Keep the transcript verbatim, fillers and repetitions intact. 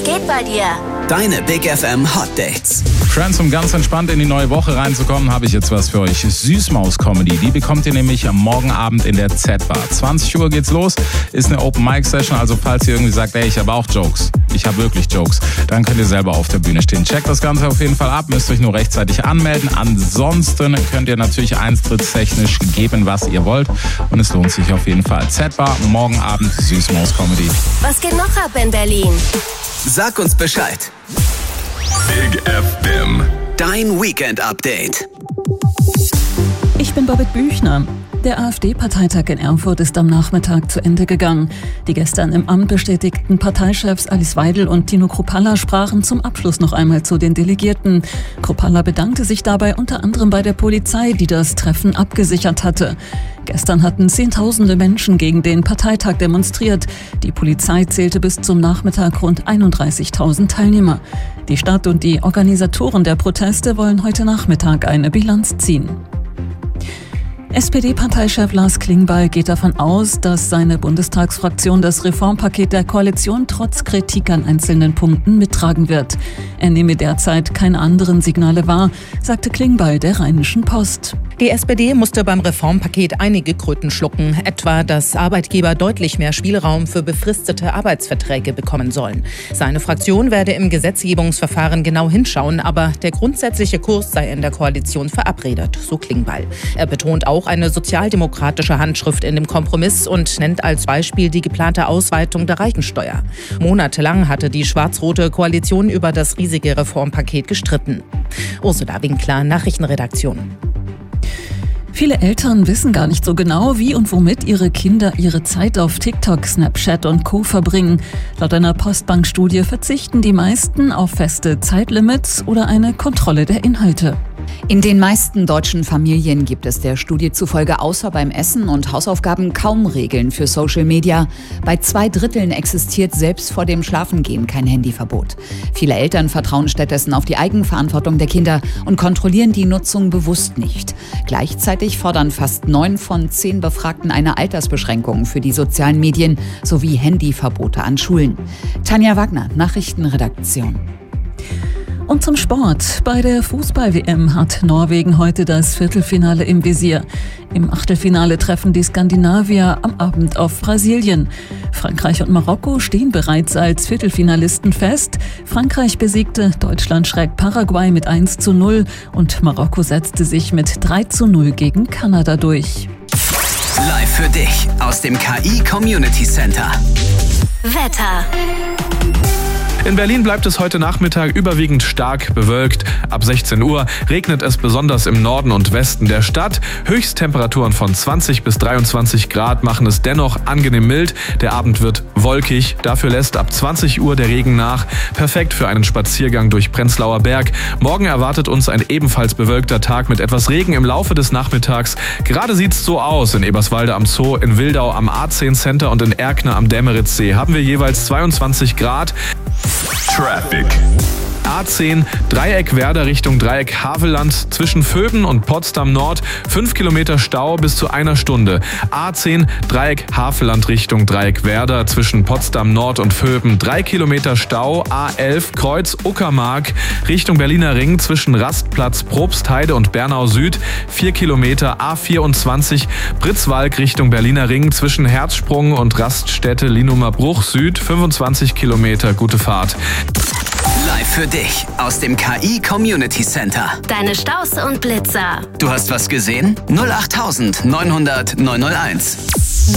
geht bei dir? Deine Big F M Hot Dates. Friends, um ganz entspannt in die neue Woche reinzukommen, habe ich jetzt was für euch. Süßmaus-Comedy, die bekommt ihr nämlich am morgen Abend in der Z-Bar. zwanzig Uhr geht's los, ist eine Open-Mic-Session, also falls ihr irgendwie sagt, ey, ich habe auch Jokes, ich habe wirklich Jokes, dann könnt ihr selber auf der Bühne stehen. Checkt das Ganze auf jeden Fall ab, müsst euch nur rechtzeitig anmelden. Ansonsten könnt ihr natürlich eintrittstechnisch geben, was ihr wollt. Und es lohnt sich auf jeden Fall. Z-Bar, morgen Abend, Süßmaus-Comedy. Was geht noch ab in Berlin? Sag uns Bescheid. Big F M. Dein Weekend-Update. Ich bin Babette Büchner. Der AfD-Parteitag in Erfurt ist am Nachmittag zu Ende gegangen. Die gestern im Amt bestätigten Parteichefs Alice Weidel und Tino Kruppalla sprachen zum Abschluss noch einmal zu den Delegierten. Kruppalla bedankte sich dabei unter anderem bei der Polizei, die das Treffen abgesichert hatte. Gestern hatten Zehntausende Menschen gegen den Parteitag demonstriert. Die Polizei zählte bis zum Nachmittag rund einunddreißigtausend Teilnehmer. Die Stadt und die Organisatoren der Proteste wollen heute Nachmittag eine Bilanz ziehen. S P D-Parteichef Lars Klingbeil geht davon aus, dass seine Bundestagsfraktion das Reformpaket der Koalition trotz Kritik an einzelnen Punkten mittragen wird. Er nehme derzeit keine anderen Signale wahr, sagte Klingbeil der Rheinischen Post. Die S P D musste beim Reformpaket einige Kröten schlucken, etwa, dass Arbeitgeber deutlich mehr Spielraum für befristete Arbeitsverträge bekommen sollen. Seine Fraktion werde im Gesetzgebungsverfahren genau hinschauen, aber der grundsätzliche Kurs sei in der Koalition verabredet, so Klingbeil. Er betont auch eine sozialdemokratische Handschrift in dem Kompromiss und nennt als Beispiel die geplante Ausweitung der Reichensteuer. Monatelang hatte die schwarz-rote Koalition über das riesige Reformpaket gestritten. Ursula Winkler, Nachrichtenredaktion. Viele Eltern wissen gar nicht so genau, wie und womit ihre Kinder ihre Zeit auf TikTok, Snapchat und Co. verbringen. Laut einer Postbank-Studie verzichten die meisten auf feste Zeitlimits oder eine Kontrolle der Inhalte. In den meisten deutschen Familien gibt es der Studie zufolge außer beim Essen und Hausaufgaben kaum Regeln für Social Media. Bei zwei Dritteln existiert selbst vor dem Schlafengehen kein Handyverbot. Viele Eltern vertrauen stattdessen auf die Eigenverantwortung der Kinder und kontrollieren die Nutzung bewusst nicht. Gleichzeitig fordern fast neun von zehn Befragten eine Altersbeschränkung für die sozialen Medien sowie Handyverbote an Schulen. Tanja Wagner, Nachrichtenredaktion. Und zum Sport. Bei der Fußball-W M hat Norwegen heute das Viertelfinale im Visier. Im Achtelfinale treffen die Skandinavier am Abend auf Brasilien. Frankreich und Marokko stehen bereits als Viertelfinalisten fest. Frankreich besiegte Deutschland schräg Paraguay mit eins zu null und Marokko setzte sich mit drei zu null gegen Kanada durch. Live für dich aus dem K I Community Center. Wetter. In Berlin bleibt es heute Nachmittag überwiegend stark bewölkt. Ab sechzehn Uhr regnet es besonders im Norden und Westen der Stadt. Höchsttemperaturen von zwanzig bis dreiundzwanzig Grad machen es dennoch angenehm mild. Der Abend wird wolkig. Dafür lässt ab zwanzig Uhr der Regen nach. Perfekt für einen Spaziergang durch Prenzlauer Berg. Morgen erwartet uns ein ebenfalls bewölkter Tag mit etwas Regen im Laufe des Nachmittags. Gerade sieht's so aus. In Eberswalde am Zoo, in Wildau am A zehn Center und in Erkner am Demmeritzsee haben wir jeweils zweiundzwanzig Grad. Traffic. A zehn, Dreieck Werder Richtung Dreieck Havelland zwischen Vöben und Potsdam Nord, fünf Kilometer Stau bis zu einer Stunde. A zehn, Dreieck Havelland Richtung Dreieck Werder zwischen Potsdam Nord und Vöben, drei Kilometer Stau. A elf, Kreuz Uckermark Richtung Berliner Ring zwischen Rastplatz Probstheide und Bernau Süd, vier Kilometer. A vierundzwanzig, Britzwalk Richtung Berliner Ring zwischen Herzsprung und Raststätte Linumer Bruch Süd, fünfundzwanzig Kilometer. Gute Fahrt. Live für dich aus dem K I Community Center. Deine Staus und Blitzer. Du hast was gesehen? null acht neunhundert neunhunderteins.